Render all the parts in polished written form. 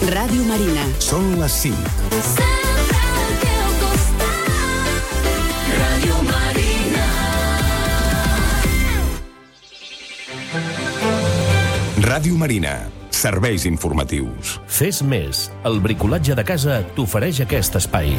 Ràdio Marina. Són les 5. Sempre al teu costat. Ràdio Marina. Ràdio Marina. Serveis informatius. Fes més. El bricolatge de casa t'ofereix aquest espai.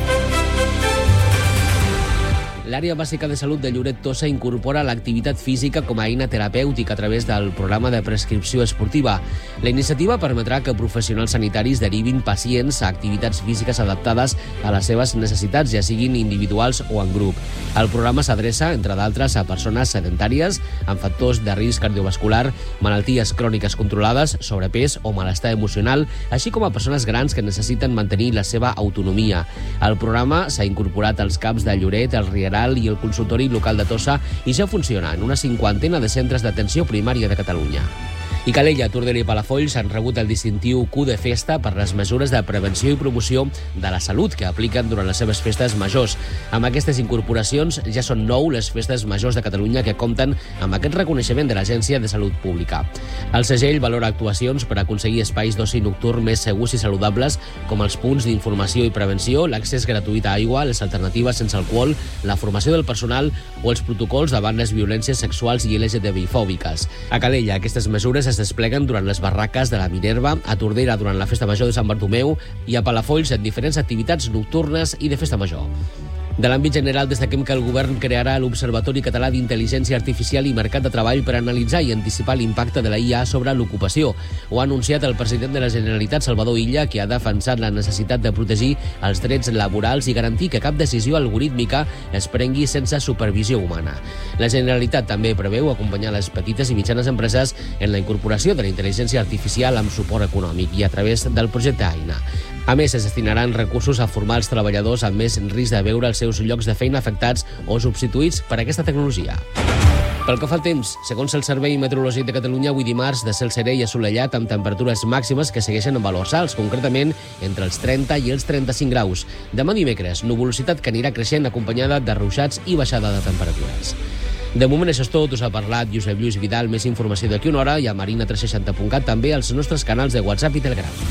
L'àrea bàsica de salut de Lloret Tossa incorpora l'activitat física com a eina terapèutica a través del programa de prescripció esportiva. La iniciativa permetrà que professionals sanitaris derivin pacients a activitats físiques adaptades a les seves necessitats, ja siguin individuals o en grup. El programa s'adreça, entre d'altres, a persones sedentàries amb factors de risc cardiovascular, malalties cròniques controlades, sobrepès o malestar emocional, així com a persones grans que necessiten mantenir la seva autonomia. El programa s'ha incorporat als CAPs de Lloret, el Rieral i el consultori local de Tossa i ja funciona en una 50 de centres d'atenció primària de Catalunya. I Calella, Tordera i Palafolls han rebut el distintiu Q de Festa per les mesures de prevenció i promoció de la salut que apliquen durant les seves festes majors. Amb aquestes incorporacions ja són 9 les festes majors de Catalunya que compten amb aquest reconeixement de l'Agència de Salut Pública. El segell valora actuacions per aconseguir espais d'oci nocturn més segurs i saludables, com els punts d'informació i prevenció, l'accés gratuït a aigua, les alternatives sense alcohol, la formació del personal o els protocols davant les violències sexuals i LGTBI-fòbiques. A Calella, aquestes mesures es despleguen durant les barraques de la Minerva, a Tordera durant la Festa Major de Sant Bartomeu i a Palafolls en diferents activitats nocturnes i de Festa Major. De l'àmbit general, destaquem que el govern crearà l'Observatori Català d'Intel·ligència Artificial i Mercat de Treball per analitzar i anticipar l'impacte de la IA sobre l'ocupació. Ho ha anunciat el president de la Generalitat, Salvador Illa, que ha defensat la necessitat de protegir els drets laborals i garantir que cap decisió algorítmica es prengui sense supervisió humana. La Generalitat també preveu acompanyar les petites i mitjanes empreses en la incorporació de la intel·ligència artificial amb suport econòmic i a través del projecte AINA. A més, es destinaran recursos a formar els treballadors amb més risc de veure els seus llocs de feina afectats o substituïts per aquesta tecnologia. Pel que fa al temps, segons el Servei Meteorològic de Catalunya, avui dimarts de cel serè i assolellat amb temperatures màximes que segueixen amb valors alts, concretament entre els 30 i els 35 graus. Demà dimecres, nuvolositat que anirà creixent acompanyada de ruixats i baixada de temperatures. De moment això és tot, us ha parlat Josep Lluís Vidal, més informació d'aquí una hora i a marina360.cat també als nostres canals de WhatsApp i Telegram.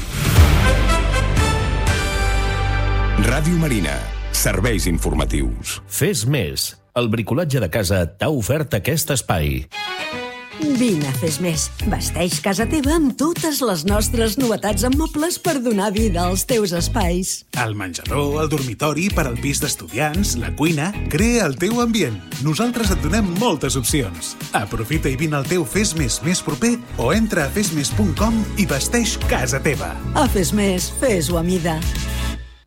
Ràdio Marina. Serveis informatius. Fes més. El bricolatge de casa t'ha ofert aquest espai. Vine a Fes Més. Vesteix casa teva amb totes les nostres novetats en mobles per donar vida als teus espais. El menjador, el dormitori, per al pis d'estudiants, la cuina... Crea el teu ambient. Nosaltres et donem moltes opcions. Aprofita i vine al teu Fes Més més proper o entra a fesmes.com i vesteix casa teva. A Fes Més, fes-ho a mida.